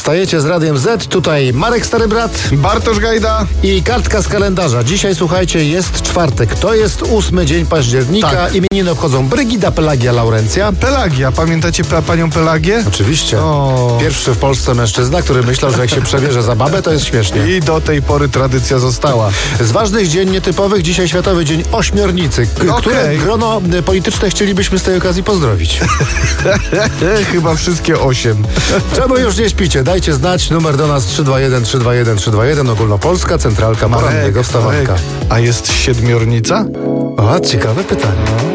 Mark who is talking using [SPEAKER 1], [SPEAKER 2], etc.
[SPEAKER 1] Wstajecie z Radiem Z, tutaj Marek Stary Brat,
[SPEAKER 2] Bartosz Gajda
[SPEAKER 1] i kartka z kalendarza. Dzisiaj, słuchajcie, jest czwartek. To jest 8 dzień października.
[SPEAKER 2] Tak.
[SPEAKER 1] Imieniny obchodzą Brygida, Pelagia, Laurencja.
[SPEAKER 2] Pelagia. Pamiętacie panią Pelagię?
[SPEAKER 1] Oczywiście.
[SPEAKER 2] O.
[SPEAKER 1] Pierwszy w Polsce mężczyzna, który myślał, że jak się przebierze za babę, to jest śmiesznie.
[SPEAKER 2] I do tej pory tradycja została.
[SPEAKER 1] Z ważnych dzień nietypowych dzisiaj Światowy Dzień Ośmiornicy, które grono polityczne chcielibyśmy z tej okazji pozdrowić.
[SPEAKER 2] Chyba wszystkie 8.
[SPEAKER 1] Czemu już nie śpicie? Dajcie znać. Numer do nas 321 321 321. Ogólnopolska Centralka Porannego Wstawanka.
[SPEAKER 2] A jest siedmiornica?
[SPEAKER 1] O, ciekawe pytanie.